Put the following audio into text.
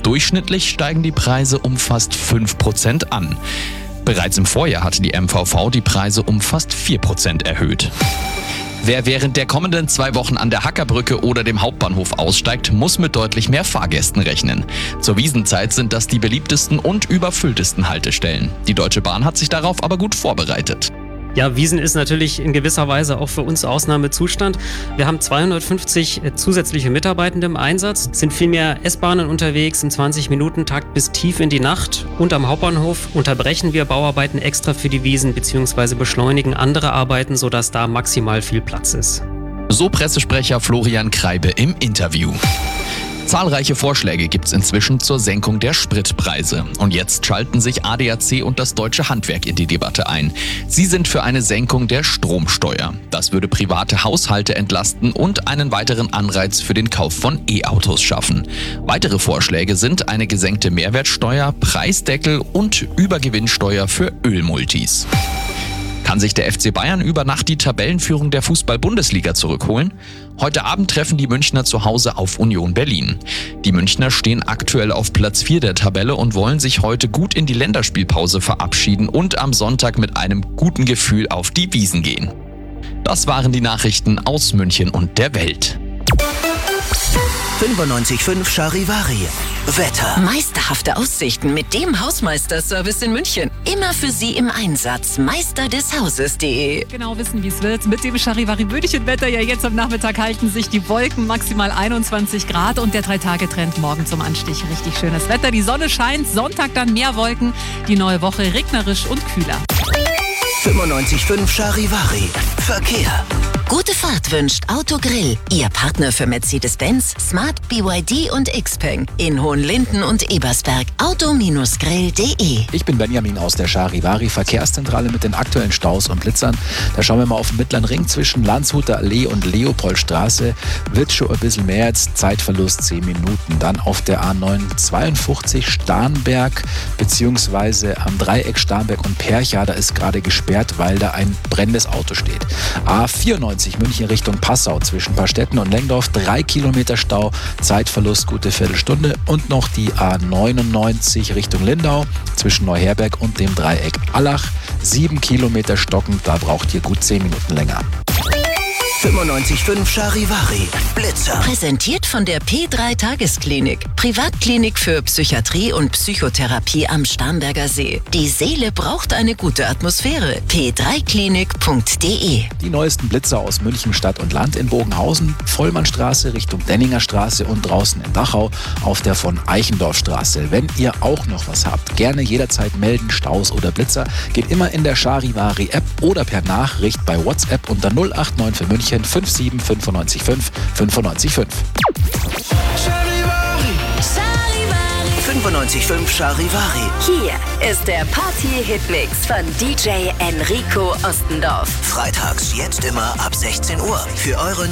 Durchschnittlich steigen die Preise um fast 5% an. Bereits im Vorjahr hatte die MVV die Preise um fast 4% erhöht. Wer während der kommenden 2 Wochen an der Hackerbrücke oder dem Hauptbahnhof aussteigt, muss mit deutlich mehr Fahrgästen rechnen. Zur Wiesnzeit sind das die beliebtesten und überfülltesten Haltestellen. Die Deutsche Bahn hat sich darauf aber gut vorbereitet. Ja, Wiesn ist natürlich in gewisser Weise auch für uns Ausnahmezustand. Wir haben 250 zusätzliche Mitarbeitende im Einsatz, sind viel mehr S-Bahnen unterwegs im 20-Minuten-Takt bis tief in die Nacht. Und am Hauptbahnhof unterbrechen wir Bauarbeiten extra für die Wiesn bzw. beschleunigen andere Arbeiten, sodass da maximal viel Platz ist. So Pressesprecher Florian Kreibe im Interview. Zahlreiche Vorschläge gibt es inzwischen zur Senkung der Spritpreise. Und jetzt schalten sich ADAC und das Deutsche Handwerk in die Debatte ein. Sie sind für eine Senkung der Stromsteuer. Das würde private Haushalte entlasten und einen weiteren Anreiz für den Kauf von E-Autos schaffen. Weitere Vorschläge sind eine gesenkte Mehrwertsteuer, Preisdeckel und Übergewinnsteuer für Ölmultis. Kann sich der FC Bayern über Nacht die Tabellenführung der Fußball-Bundesliga zurückholen? Heute Abend treffen die Münchner zu Hause auf Union Berlin. Die Münchner stehen aktuell auf Platz 4 der Tabelle und wollen sich heute gut in die Länderspielpause verabschieden und am Sonntag mit einem guten Gefühl auf die Wiesn gehen. Das waren die Nachrichten aus München und der Welt. 95.5 Charivari. Wetter. Meisterhafte Aussichten mit dem Hausmeisterservice in München. Immer für Sie im Einsatz. Meisterdeshauses.de. Genau wissen, wie es wird. Mit dem Charivari München-Wetter ja jetzt am Nachmittag halten sich die Wolken maximal 21 Grad und der 3-Tage-Trend morgen zum Anstich. Richtig schönes Wetter. Die Sonne scheint, Sonntag dann mehr Wolken. Die neue Woche regnerisch und kühler. 95.5 Charivari. Verkehr. Gute Fahrt wünscht Autogrill. Ihr Partner für Mercedes-Benz, Smart, BYD und Xpeng. In Hohenlinden und Ebersberg. Auto-grill.de. Ich bin Benjamin aus der Charivari Verkehrszentrale mit den aktuellen Staus und Blitzern. Da schauen wir mal auf den Mittleren Ring zwischen Landshuter Allee und Leopoldstraße. Wird schon ein bisschen mehr jetzt, Zeitverlust 10 Minuten. Dann auf der A952 Starnberg beziehungsweise am Dreieck Starnberg und Percha. Da ist gerade gesperrt, weil da ein brennendes Auto steht. A94 München Richtung Passau zwischen Paarstetten und Lengdorf, 3 Kilometer Stau, Zeitverlust gute Viertelstunde und noch die A99 Richtung Lindau zwischen Neuherberg und dem Dreieck Allach, 7 Kilometer stockend, da braucht ihr gut 10 Minuten länger. 95.5 Charivari. Blitzer. Präsentiert von der P3 Tagesklinik. Privatklinik für Psychiatrie und Psychotherapie am Starnberger See. Die Seele braucht eine gute Atmosphäre. p3klinik.de. Die neuesten Blitzer aus München Stadt und Land in Bogenhausen, Vollmannstraße Richtung Denninger Straße und draußen in Dachau auf der von Eichendorfstraße. Wenn ihr auch noch was habt, gerne jederzeit melden, Staus oder Blitzer. Geht immer in der Charivari App oder per Nachricht bei WhatsApp unter 089 für München 57 955 955. 95.5 Charivari. Hier ist der Party-Hitmix von DJ Enrico Ostendorf. Freitags jetzt immer ab 16 Uhr. Für euren